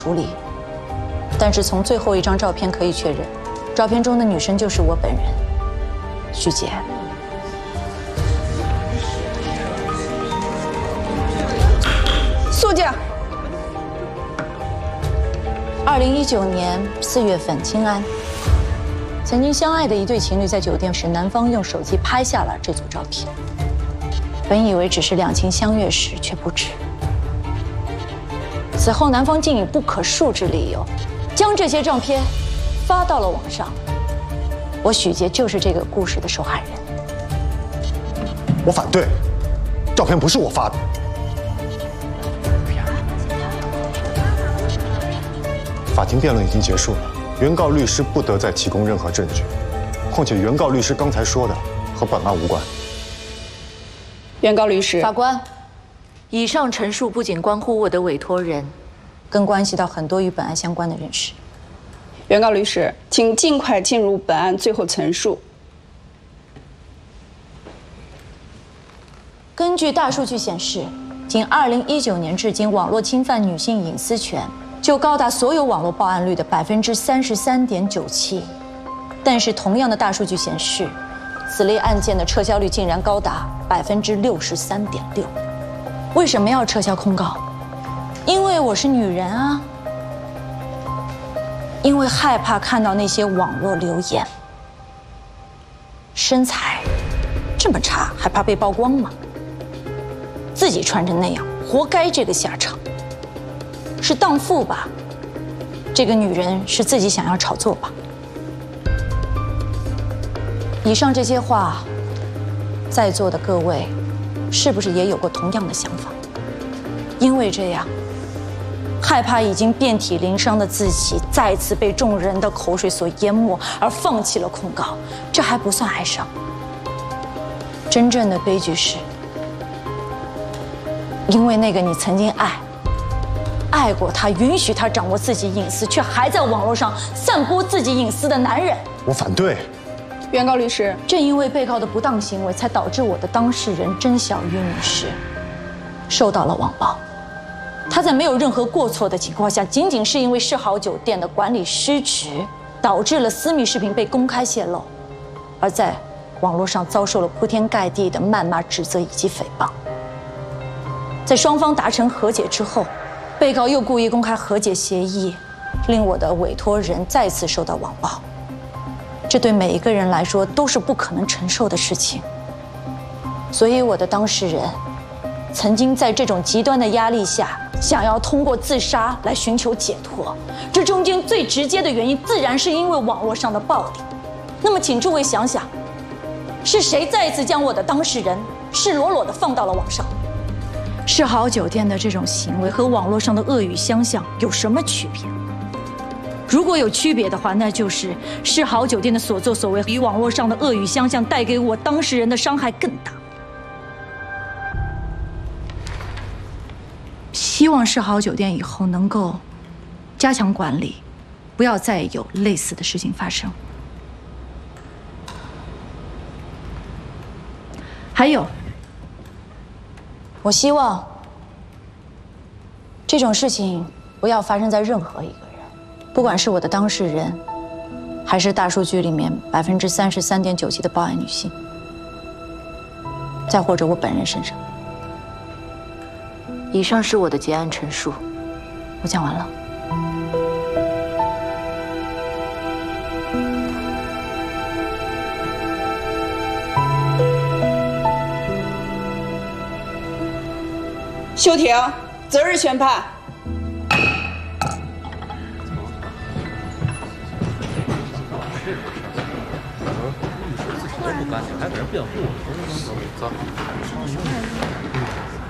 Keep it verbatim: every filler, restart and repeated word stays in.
处理，但是从最后一张照片可以确认，照片中的女生就是我本人，徐杰。 肃静。 二零一九年四月份，青安。 曾经相爱的一对情侣在酒店时，男方用手机拍下了这组照片。本以为只是两情相悦时，却不止。此后，男方竟以不可述之理由，将这些照片发到了网上。我许杰就是这个故事的受害人。 我反对，照片不是我发的。法庭辩论已经结束了。 原告律师不得再提供任何证据，况且原告律师刚才说的和本案无关。 原告律师， 法官，以上陈述不仅关乎我的委托人，更关系到很多与本案相关的人士。 原告律师，请尽快进入本案最后陈述。 根据大数据显示，仅二零一九年至今，网络侵犯女性隐私权 就高达所有网络报案率的百分之三十三点九七，但是同样的大数据显示，此类案件的撤销率竟然高达百分之六十三点六。为什么要撤销控告？因为我是女人啊，因为害怕看到那些网络留言，身材这么差，还怕被曝光吗？自己穿成那样，活该这个下场。 是荡妇吧？这个女人是自己想要炒作吧？以上这些话，在座的各位，是不是也有过同样的想法？因为这样，害怕已经遍体鳞伤的自己再次被众人的口水所淹没，而放弃了控告，这还不算哀伤。真正的悲剧是，因为那个你曾经爱。 爱过他，允许他掌握自己隐私，却还在网络上散播自己隐私的男人， 我反对。 原告律师， 正因为被告的不当行为，才导致我的当事人甄小玉女士受到了网暴。她在没有任何过错的情况下，仅仅是因为世豪酒店的管理失职，导致了私密视频被公开泄露，而在网络上遭受了铺天盖地的谩骂、指责以及诽谤。在双方达成和解之后， 被告又故意公开和解协议，令我的委托人再次受到网暴。这对每一个人来说都是不可能承受的事情。所以我的当事人曾经在这种极端的压力下，想要通过自杀来寻求解脱。这中间最直接的原因，自然是因为网络上的暴力。那么，请诸位想想，是谁再一次将我的当事人赤裸裸地放到了网上？ 世豪酒店的这种行为和网络上的恶语相向有什么区别？如果有区别的话，那就是世豪酒店的所作所为比网络上的恶语相向带给我当事人的伤害更大。希望世豪酒店以后能够加强管理，不要再有类似的事情发生。还有。 我希望这种事情不要发生在任何一个人，不管是我的当事人，还是大数据里面百分之三十三点九七的报案女性，再或者我本人身上。以上是我的结案陈述，我讲完了。 休庭，择日宣判。 律师自己都不干净，还给人辩护，